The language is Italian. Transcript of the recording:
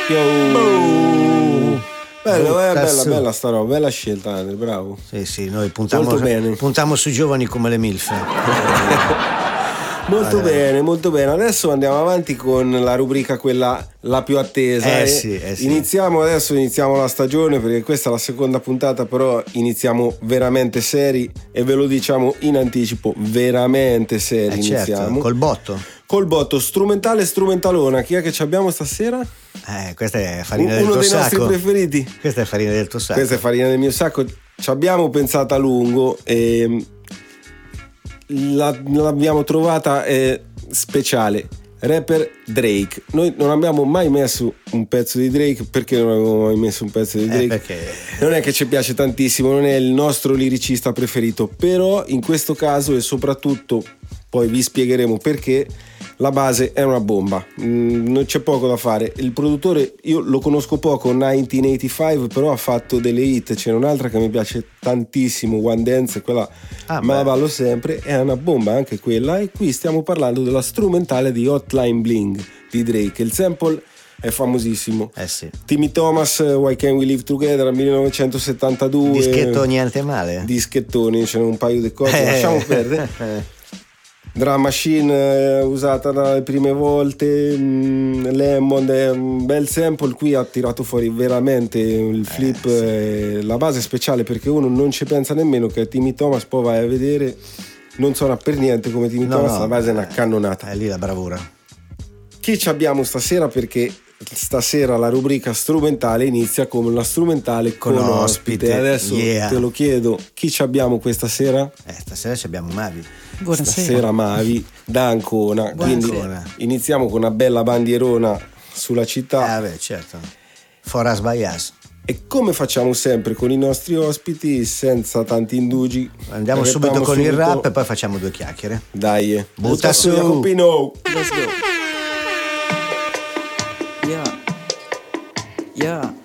Yo. Bello, Cazzo. bella sta roba, bella scelta, Andre, bravo. Sì, noi Molto bene. puntiamo su giovani come le MILF. Molto bene, molto bene. Adesso andiamo avanti con la rubrica quella la più attesa. Sì. Iniziamo la stagione, perché questa è la seconda puntata, però iniziamo veramente seri e ve lo diciamo in anticipo, veramente seri iniziamo. Certo, col botto. Strumentalona. Chi è che ci abbiamo stasera? Questa è farina del Uno tuo dei sacco. nostri preferiti. Questa è farina del tuo sacco. Questa è farina del mio sacco. Ci abbiamo pensato a lungo e l'abbiamo trovata speciale. Rapper Drake. Noi non abbiamo mai messo un pezzo di Drake. Perché non abbiamo mai messo un pezzo di Drake? Perché non è che ci piace tantissimo, non è il nostro liricista preferito, però in questo caso, e soprattutto poi vi spiegheremo perché, la base è una bomba. Non c'è poco da fare. Il produttore io lo conosco poco, 1985, però ha fatto delle hit. C'è un'altra che mi piace tantissimo, One Dance, quella me la ballo sempre, è una bomba anche quella. E qui stiamo parlando della strumentale di Hotline Bling di Drake. Il sample è famosissimo. Sì. Timmy Thomas, Why Can't We Live Together, 1972. Dischetto niente male. Dischettoni, c'è un paio di cose, lasciamo perdere. Drum Machine usata dalle prime volte, Lemon è un bel sample. Qui ha tirato fuori veramente il flip, la base speciale, perché uno non ci pensa nemmeno che Timmy Thomas, poi vai a vedere, non suona per niente come Timmy Thomas, la base è una cannonata. È lì la bravura. Chi ci abbiamo stasera? Perché stasera la rubrica strumentale inizia come la strumentale con ospite. Adesso te lo chiedo, chi ci abbiamo questa sera? Stasera ci abbiamo Mavi. Buonasera. Stasera Mavi da Ancona. Quindi iniziamo con una bella bandierona sulla città. Certo. Foras Bias. E come facciamo sempre con i nostri ospiti, senza tanti indugi, andiamo subito con il rap e poi facciamo due chiacchiere. Dai, butta su Jacopino. Let's go. Yeah.